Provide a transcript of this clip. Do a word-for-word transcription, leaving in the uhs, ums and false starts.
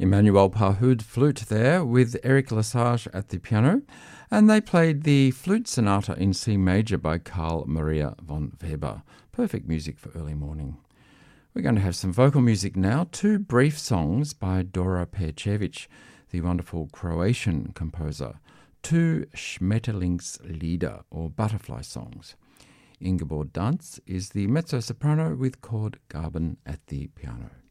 Emmanuel Pahud flute there with Eric Lesage at the piano, and they played the Flute Sonata in C major by Carl Maria von Weber. Perfect music for early morning. We're going to have some vocal music now, two brief songs by Dora Percevic, the wonderful Croatian composer, two Schmetterlingslieder or butterfly songs. Ingeborg Danz is the mezzo-soprano with Cord Gaben at the piano.